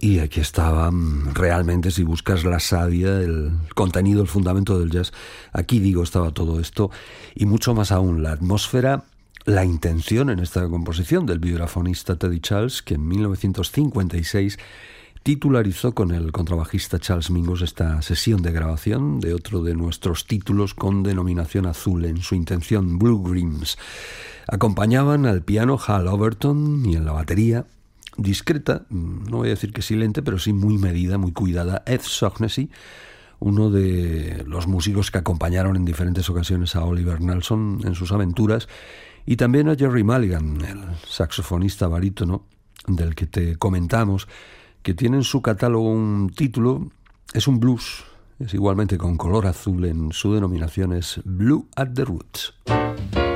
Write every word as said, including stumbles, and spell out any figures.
Y aquí estaba realmente, si buscas la savia, el contenido, el fundamento del jazz, aquí digo estaba todo esto y mucho más aún, la atmósfera, la intención en esta composición del vibrafonista Teddy Charles, que en mil novecientos cincuenta y seis titularizó con el contrabajista Charles Mingus esta sesión de grabación de otro de nuestros títulos con denominación azul en su intención, Blue Dreams. Acompañaban al piano Hal Overton y en la batería, discreta, no voy a decir que silente, pero sí muy medida, muy cuidada, Ed Shaughnessy, uno de los músicos que acompañaron en diferentes ocasiones a Oliver Nelson en sus aventuras, y también a Jerry Mulligan, el saxofonista barítono del que te comentamos, que tiene en su catálogo un título, es un blues, es igualmente con color azul, en su denominación es Blue at the Roots.